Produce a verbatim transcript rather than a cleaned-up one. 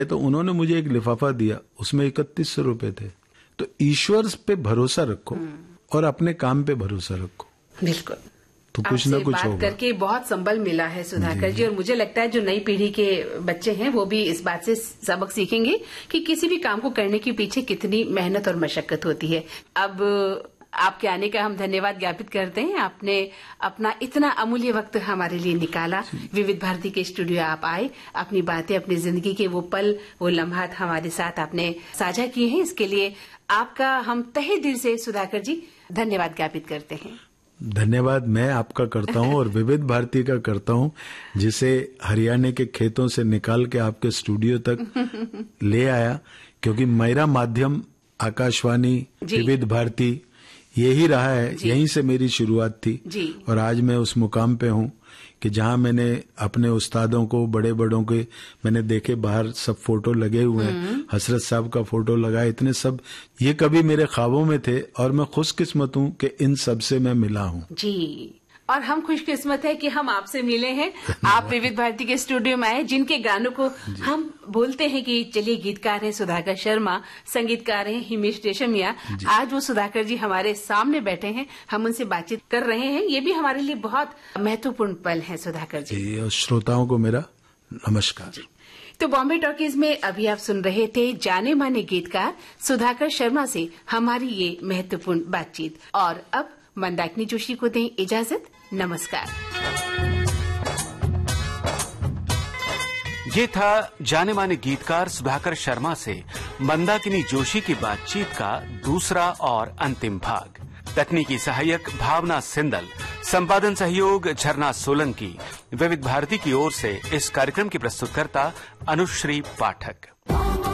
तो उन्होंने मुझे एक लिफाफा दिया, उसमें इकतीस सौ रुपए थे। तो ईश्वर पे भरोसा रखो और अपने काम पे भरोसा रखो। बिल्कुल। तो कुछ ना कुछ बात होगा। करके बहुत संबल मिला है सुधाकर जी, जी, और मुझे लगता है जो नई पीढ़ी के बच्चे हैं वो भी इस बात से सबक सीखेंगे कि किसी भी काम को करने के पीछे कितनी मेहनत और मशक्कत होती है। अब आपके आने का हम धन्यवाद ज्ञापित करते हैं। आपने अपना इतना अमूल्य वक्त हमारे लिए निकाला, विविध भारती के स्टूडियो आप आए, अपनी बातें, अपनी जिंदगी के वो पल, वो लम्हात हमारे साथ आपने साझा किए हैं। इसके लिए आपका हम तहे दिल से सुधाकर जी धन्यवाद ज्ञापित करते हैं। धन्यवाद मैं आपका करता हूं और विविध भारती का करता हूं, जिसे हरियाणा के खेतों से निकाल के आपके स्टूडियो तक ले आया, क्योंकि मेरा माध्यम आकाशवाणी, विविध भारती यही रहा है, यहीं से मेरी शुरुआत थी। और आज मैं उस मुकाम पे हूं कि जहां मैंने अपने उस्तादों को, बड़े बड़ों के मैंने देखे, बाहर सब फोटो लगे हुए हैं, हसरत साहब का फोटो लगा, इतने सब, ये कभी मेरे ख्वाबों में थे और मैं खुशकिस्मत हूं कि इन सब से मैं मिला हूं। जी, और हम खुशकिस्मत है कि हम आपसे मिले हैं। आप विविध भारती के स्टूडियो में आए, जिनके गानों को हम बोलते हैं कि चलिए गीतकार हैं सुधाकर शर्मा, संगीतकार हैं हिमेश रेशमिया। आज वो सुधाकर जी हमारे सामने बैठे हैं, हम उनसे बातचीत कर रहे हैं। ये भी हमारे लिए बहुत महत्वपूर्ण पल है सुधाकर जी। जी, और श्रोताओं को मेरा नमस्कार। तो बॉम्बे टॉकीज में अभी आप सुन रहे थे जाने माने गीतकार सुधाकर शर्मा से हमारी ये महत्वपूर्ण बातचीत। और अब मंदाकिनी जोशी को दें इजाजत। नमस्कार। ये था जाने माने गीतकार सुधाकर शर्मा से मंदाकिनी जोशी की बातचीत का दूसरा और अंतिम भाग। तकनीकी सहायक भावना सिंदल, संपादन सहयोग झरना सोलंकी। विविध भारती की ओर से इस कार्यक्रम की प्रस्तुतकर्ता अनुश्री पाठक।